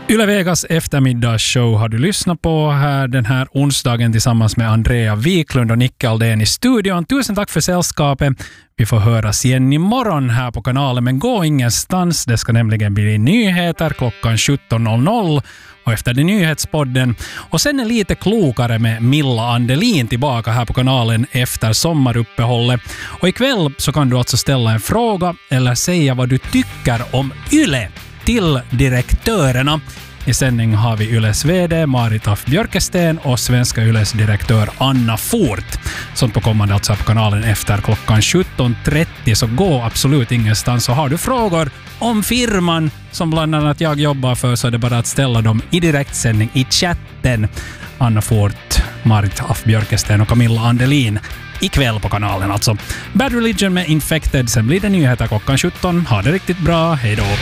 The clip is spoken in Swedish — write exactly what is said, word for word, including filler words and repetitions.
Yle Vegas eftermiddagsshow har du lyssnat på här den här onsdagen tillsammans med Andrea Wiklund och Nicke Aldén i studion. Tusen tack för sällskapet. Vi får höras igen imorgon här på kanalen, men gå ingenstans. Det ska nämligen bli nyheter klockan sjutton noll noll och efter den nyhetspodden. Och sen är lite klokare med Milla Andelin tillbaka här på kanalen efter sommaruppehållet. Och ikväll så kan du alltså ställa en fråga eller säga vad du tycker om Yle till direktörerna. I sändning har vi Yles vd Marit af Björkesten och Svenska Yles direktör Anna Fort. Sånt på kommande alltså på kanalen efter klockan sjutton trettio, så gå absolut ingenstans. Så har du frågor om firman som bland annat jag jobbar för, så är det bara att ställa dem i direktsändning i chatten. Anna Fort, Marit af Björkesten och Camilla Andelin ikväll på kanalen alltså. Bad Religion med Infected, sen blir det nyheter klockan sjutton. Ha det riktigt bra, hej då!